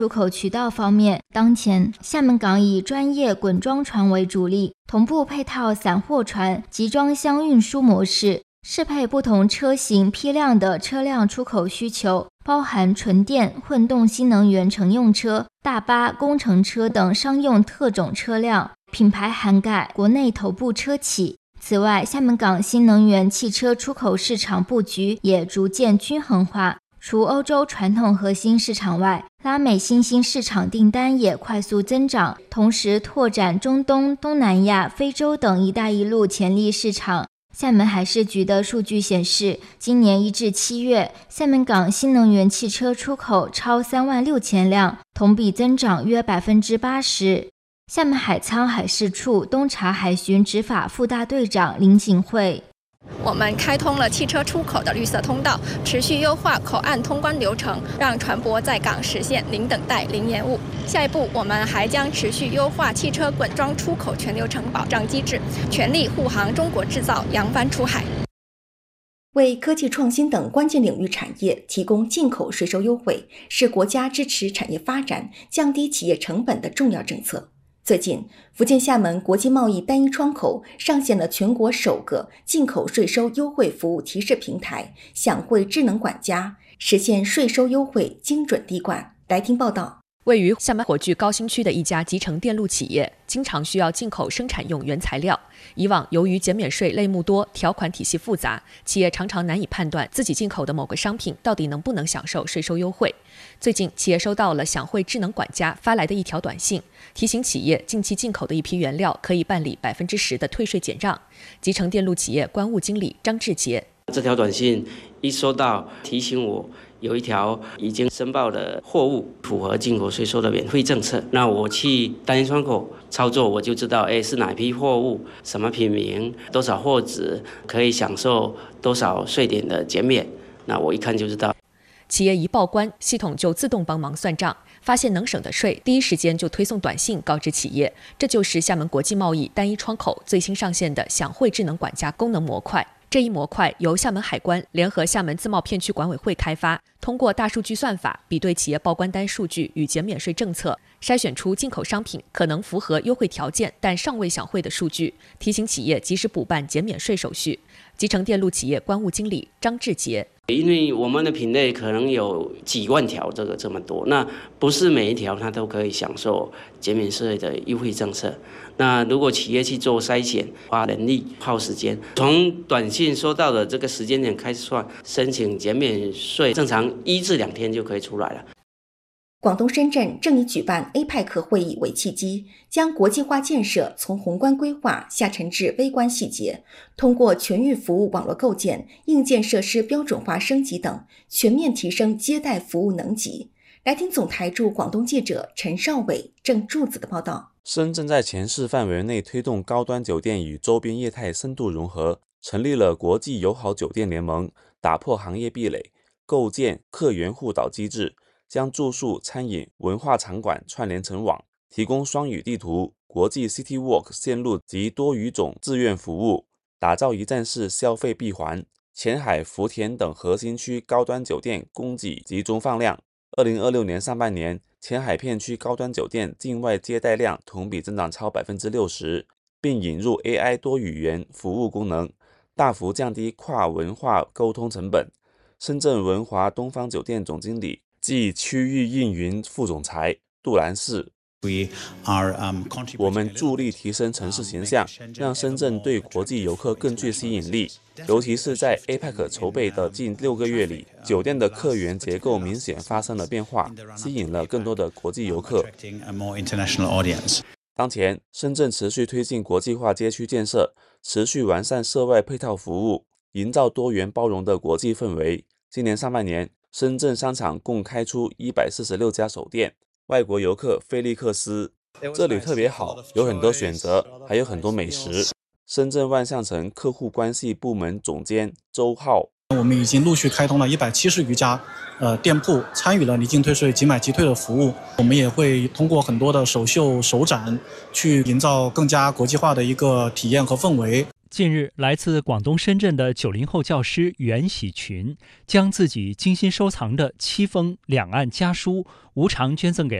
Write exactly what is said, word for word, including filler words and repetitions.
出口渠道方面，当前厦门港以专业滚装船为主力，同步配套散货船集装箱运输模式，适配不同车型批量的车辆出口需求，包含纯电、混动新能源乘用车、大巴、工程车等商用特种车辆，品牌涵盖国内头部车企。此外，厦门港新能源汽车出口市场布局也逐渐均衡化，除欧洲传统核心市场外，拉美新兴市场订单也快速增长，同时拓展中东、东南亚、非洲等一带一路潜力市场。厦门海事局的数据显示，今年一至七月，厦门港新能源汽车出口超三万六千辆，同比增长约百分之八十。厦门海沧海事处东察海巡执法副大队长林景惠。 我们开通了汽车出口的绿色通道，持续优化口岸通关流程，让船舶在港实现零等待、零延误。下一步，我们还将持续优化汽车滚装出口全流程保障机制，全力护航中国制造扬帆出海。 为科技创新等关键领域产业提供进口税收优惠，是国家支持产业发展、降低企业成本的重要政策。最近，福建厦门国际贸易单一窗口上线了全国首个进口税收优惠服务提示平台“享惠智能管家”，实现税收优惠精准滴灌。来听报道。 位于厦门火炬高新区的一家集成电路企业，经常需要进口生产用原材料。以往由于减免税类目多、条款体系复杂，企业常常难以判断自己进口的某个商品到底能不能享受税收优惠。最近，企业收到了享惠智能管家发来的一条短信，提醒企业近期进口的一批原料可以办理百分之十的退税减让。集成电路企业关务经理张志杰， 这条短信一收到，提醒我有一条已经申报的货物符合进口税收的免费政策，那我去单一窗口操作，我就知道，哎，是哪批货物、什么品名、多少货值，可以享受多少税点的减免。那我一看就知道。 企业一报关，系统就自动帮忙算账，发现能省的税，第一时间就推送短信告知企业。这就是厦门国际贸易单一窗口最新上线的享惠智能管家功能模块。这一模块由厦门海关联合厦门自贸片区管委会开发，通过大数据算法比对企业报关单数据与减免税政策，筛选出进口商品可能符合优惠条件但尚未享惠的数据，提醒企业及时补办减免税手续。集成电路企业关务经理张志杰， 因为我们的品类可能有几万条，这个这么多，那不是每一条它都可以享受减免税的优惠政策。那如果企业去做筛选，花人力耗时间，从短信收到的这个时间点开始算，申请减免税正常一至两天就可以出来了。 广东深圳正以举办 A P E C 会议为契机，将国际化建设从宏观规划下沉至微观细节，通过全域服务网络构建、硬件设施标准化升级等，全面提升接待服务能级。来听总台驻广东记者陈少伟、郑柱子的报道。 深圳在前市范围内推动高端酒店与周边业态深度融合，成立了国际友好酒店联盟，打破行业壁垒，构建客源互导机制，将住宿、餐饮、文化场馆串联成网，提供双语地图、国际 City Walk 线路及多语种志愿服务，打造一站式消费闭环。前海、福田等核心区高端酒店供给集中放量。二零二六年上半年，前海片区高端酒店境外接待量同比增长超 百分之六十， 并引入 A I 多语言服务功能，大幅降低跨文化沟通成本。深圳文华东方酒店总经理暨区域运营副总裁杜兰士，我们助力提升城市形象，让深圳对国际游客更具吸引力。尤其是在 A P E C 筹备的近六个月里，酒店的客源结构明显发生了变化，吸引了更多的国际游客。当前，深圳持续推进国际化街区建设，持续完善涉外配套服务，营造多元包容的国际氛围。今年上半年，深圳商场共开出一百四十六家首店。外国游客菲利克斯，这里特别好，有很多选择，还有很多美食。深圳万象城客户关系部门总监周浩， 我们已经陆续开通了一百七十余家呃店铺，参与了离境退税、即买即退的服务。我们也会通过很多的首秀、首展，去营造更加国际化的一个体验和氛围。 近日，来自广东深圳的九零后教师袁喜群，将自己精心收藏的七封两岸家书无偿捐赠给